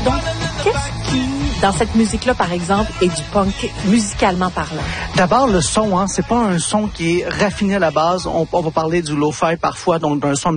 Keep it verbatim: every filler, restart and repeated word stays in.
Donc, qu'est-ce qui, dans cette musique-là, par exemple, est du punk musicalement parlant? D'abord, le son, hein, c'est pas un son qui est raffiné à la base. On, on va parler du lo-fi parfois, donc d'un son